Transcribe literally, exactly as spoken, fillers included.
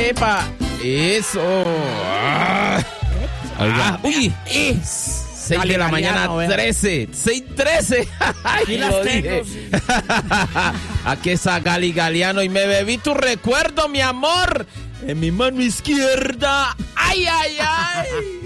epa. Eso. Ah. Oiga. Uy, seis de la mañana, trece. seis trece. Aquí las tengo, sí. Aquí está Gali Galiano y me bebí tu recuerdo, mi amor, en mi mano izquierda. Ay, ay, ay.